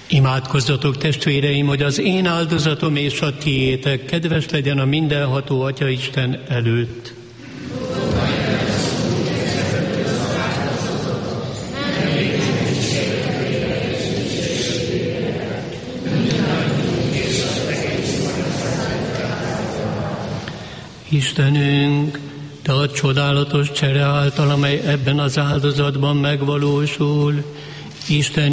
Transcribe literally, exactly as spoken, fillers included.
Imádkozzatok, testvéreim, hogy az én áldozatom és a tiétek kedves legyen a mindenható Atya Isten előtt. Istenünk, Te a csodálatos csere által, amely ebben az áldozatban megvalósul, Isten